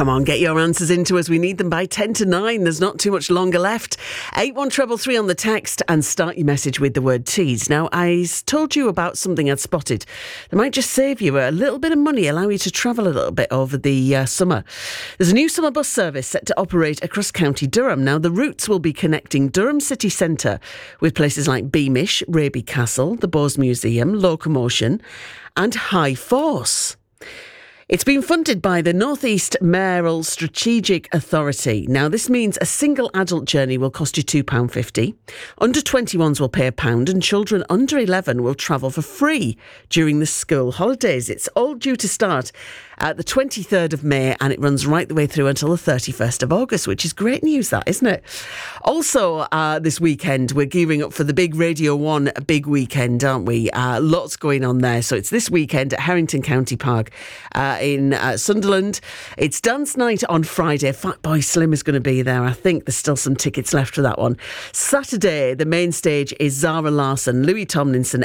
Come on, get your answers into us. We need them by 10 to 9. There's not too much longer left. 81333 on the text and start your message with the word tease. Now, I told you about something I'd spotted that might just save you a little bit of money, allow you to travel a little bit over the summer. There's a new summer bus service set to operate across County Durham. Now, the routes will be connecting Durham city centre with places like Beamish, Raby Castle, the Bowes Museum, Locomotion and High Force. It's been funded by the North East Mayoral Strategic Authority. Now, this means a single adult journey will cost you £2.50. Under 21s will pay £1 and children under 11 will travel for free during the school holidays. It's all due to start at the 23rd of May and it runs right the way through until the 31st of August, which is great news, that, isn't it? Also, this weekend, we're gearing up for the big Radio 1 big weekend, aren't we? Lots going on there. So it's this weekend at Harrington County Park in Sunderland. It's dance night on Friday. Fatboy Slim is going to be there. I think there's still some tickets left for that one. Saturday, the main stage is Zara Larsson, Louis Tomlinson,